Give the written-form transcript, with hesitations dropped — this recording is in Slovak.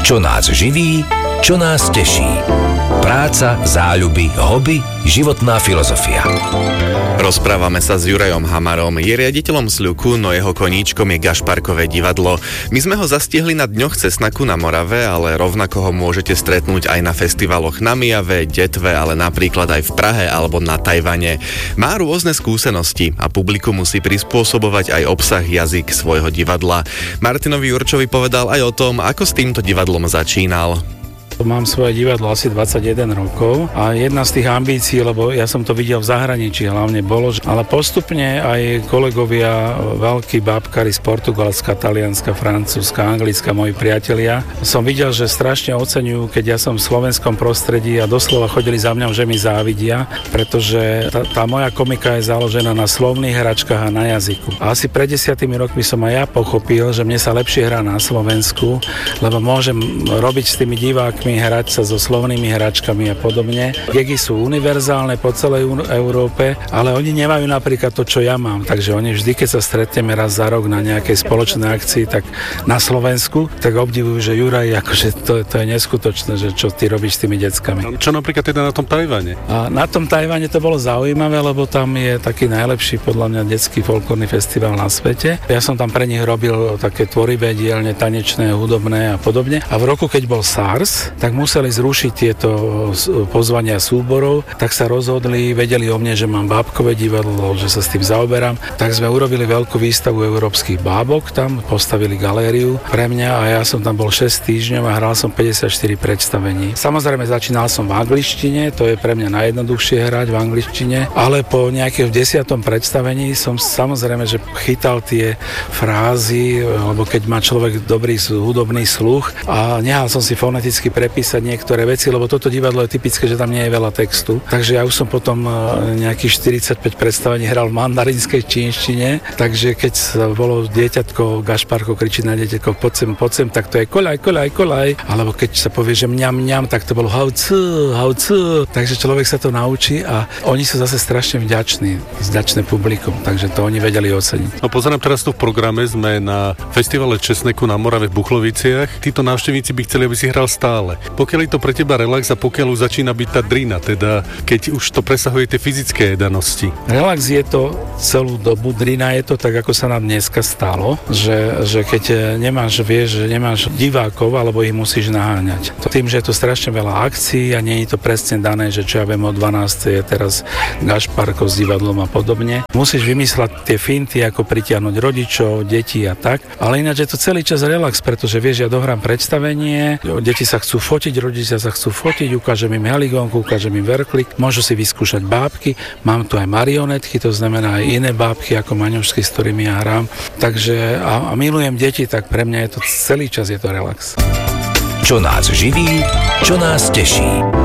Čo nás živí, čo nás teší. Práca, záľuby, hobby, životná filozofia. Rozprávame sa s Jurajom Hamarom. Je riaditeľom Sľuku, no jeho koníčkom je Gašparkové divadlo. My sme ho zastihli na Dňoch cesnaku na Morave, ale rovnako ho môžete stretnúť aj na festivaloch na Mijave, Detve, ale napríklad aj v Prahe alebo na Tajvane. Má rôzne skúsenosti a publiku musí prispôsobovať aj obsah, jazyk svojho divadla. Martinovi Jurčovi povedal aj o tom, ako s týmto divadlom začínal. Mám svoje divadlo asi 21 rokov a jedna z tých ambícií, lebo ja som to videl v zahraničí, hlavne bolo, ale postupne aj kolegovia, veľkí bábkari z Portugalska, Talianska, Francúzska, Anglicka, moji priatelia, som videl, že strašne oceňujú, keď ja som v slovenskom prostredí a doslova chodili za mňa, že mi závidia, pretože tá moja komika je založená na slovných hračkách a na jazyku. A asi pred 10 rokmi som aj ja pochopil, že mne sa lepšie hrá na Slovensku, lebo môžem robiť s tými divákmi, hrať sa so slovnými hračkami a podobne. Gegy sú univerzálne po celej Európe, ale oni nemajú napríklad to, čo ja mám. Takže oni vždy, keď sa stretneme raz za rok na nejakej spoločnej akcii, tak na Slovensku, tak obdivujú, že Juraj, akože to je neskutočné, že čo ty robíš s tými deckami. Čo napríklad teda na tom Tajvane? A na tom Tajvane to bolo zaujímavé, lebo tam je taký najlepší podľa mňa detský folklórny festival na svete. Ja som tam pre nich robil také tvorivé dielne, tanečné, hudobné a podobne. A v roku, keď bol SARS, tak museli zrušiť tieto pozvania súborov, tak sa rozhodli, vedeli o mne, že mám bábkové divadlo, že sa s tým zaoberám, tak sme urobili veľkú výstavu európskych bábok tam, postavili galériu pre mňa a ja som tam bol 6 týždňov a hral som 54 predstavení. Samozrejme začínal som v angličtine, to je pre mňa najjednoduchšie hrať v angličtine, ale po nejakého 10. predstavení som samozrejme, že chytal tie frázy, lebo keď má človek dobrý hudobný sluch a nehal som si foneticky prepísať niektoré veci, lebo toto divadlo je typické, že tam nie je veľa textu. Takže ja už som potom nejakých 45 predstavení hral v mandarinskej čínštine, takže keď bolo dieťatko, Gašparko kričí na dieťatko poď sem, tak to je kolaj. Alebo keď sa povie, že mňam, tak to bolo hau cu. Takže človek sa to naučí a oni sú zase strašne vďačné publikum, takže to oni vedeli oceniť. No pozerám teraz tu v programe, sme na festivale česneku na Morave v Buchloviciach. Títo návštevníci by chceli, aby si hral stále. Pokiaľ je to pre teba relax a pokiaľ už začína byť tá drina, teda keď už to presahuje tie fyzické danosti. Relax je to celú dobu, drina je to tak, ako sa nám dneska stalo, že keď vieš, že nemáš divákov, alebo ich musíš naháňať. Tým, že je to strašne veľa akcií a nie je to presne dané, že čo ja viem, o 12. je teraz Gašparkov s divadlom a podobne. Musíš vymysľať tie finty, ako pritiahnuť rodičov, detí a tak, ale ináč je to celý čas relax, pretože vieš, ja dohrám predstavenie, deti sa chcú fotiť, rodičia sa chcú fotiť, ukážem im heligónku, ukážem im verklik, môžu si vyskúšať bábky, mám tu aj marionetky, to znamená aj iné bábky ako maňošky, s ktorými ja hrám. Takže a milujem deti, tak pre mňa je to celý čas je to relax. Čo nás živí, čo nás teší.